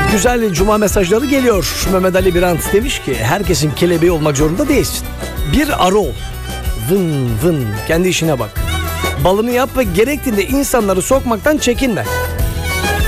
Güzel cuma mesajları geliyor. Mehmet Ali Birant demiş ki herkesin kelebeği olmak zorunda değilsin. Bir arı ol. Vın vın kendi işine bak. Balını yap ve gerektiğinde insanları sokmaktan çekinme.